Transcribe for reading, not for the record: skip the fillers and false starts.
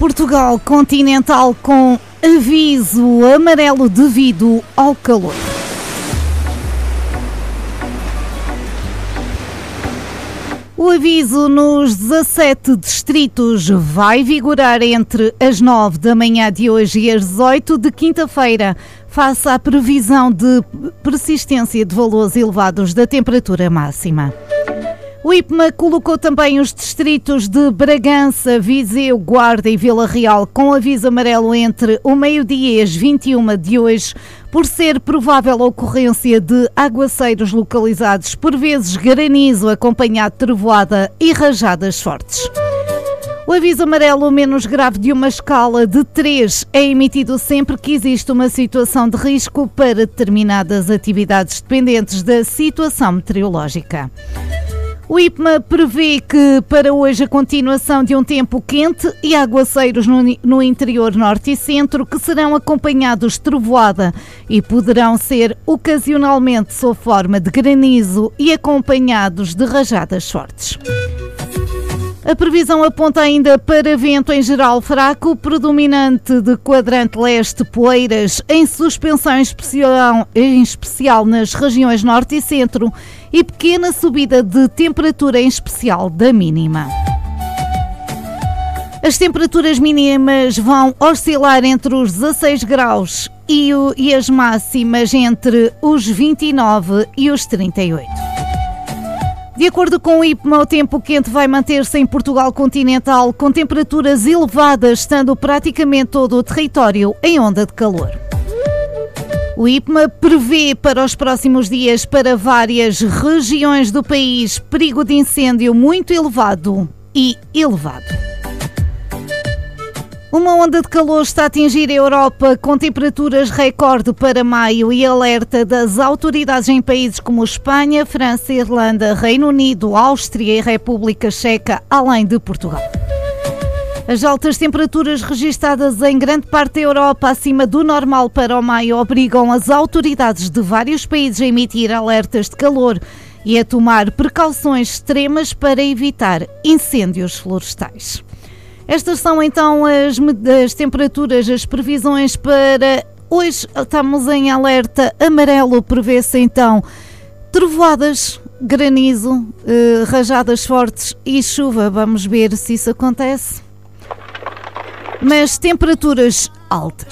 Portugal continental com aviso amarelo devido ao calor. O aviso nos 17 distritos vai vigorar entre as 9 da manhã de hoje e as 18 de quinta-feira, face à previsão de persistência de valores elevados da temperatura máxima. O IPMA colocou também os distritos de Bragança, Viseu, Guarda e Vila Real com aviso amarelo entre o meio-dia e as 21 de hoje, por ser provável a ocorrência de aguaceiros localizados, por vezes granizo acompanhado de trovoada e rajadas fortes. O aviso amarelo menos grave de uma escala de 3 é emitido sempre que existe uma situação de risco para determinadas atividades dependentes da situação meteorológica. O prevê que para hoje a continuação de um tempo quente e aguaceiros no interior norte e centro, que serão acompanhados de trovoada e poderão ser ocasionalmente sob forma de granizo e acompanhados de rajadas fortes. A previsão aponta ainda para vento em geral fraco, predominante de quadrante leste, poeiras em suspensão em especial nas regiões norte e centro e pequena subida de temperatura em especial da mínima. As temperaturas mínimas vão oscilar entre os 16 graus e as máximas entre os 29 e os 38. De acordo com o IPMA, o tempo quente vai manter-se em Portugal continental, com temperaturas elevadas, estando praticamente todo o território em onda de calor. O IPMA prevê para os próximos dias, para várias regiões do país, perigo de incêndio muito elevado e elevado. Uma onda de calor está a atingir a Europa com temperaturas recorde para maio e alerta das autoridades em países como Espanha, França, Irlanda, Reino Unido, Áustria e República Checa, além de Portugal. As altas temperaturas registadas em grande parte da Europa acima do normal para o maio obrigam as autoridades de vários países a emitir alertas de calor e a tomar precauções extremas para evitar incêndios florestais. Estas são então as temperaturas, as previsões para hoje. Estamos em alerta amarelo, prevê-se então trovoadas, granizo, rajadas fortes e chuva. Vamos ver se isso acontece. Mas temperaturas altas.